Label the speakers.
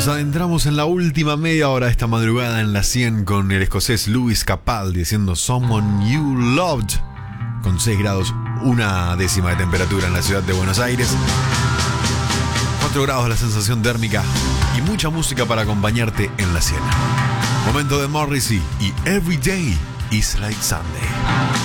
Speaker 1: Nos adentramos en la última media hora de esta madrugada en la 100 con el escocés Lewis Capaldi diciendo Someone You Loved, con 6 grados, 1/10 de temperatura en la ciudad de Buenos Aires, 4 grados la sensación térmica y mucha música para acompañarte en la 100. Momento de Morrissey y Every Day is Like Sunday.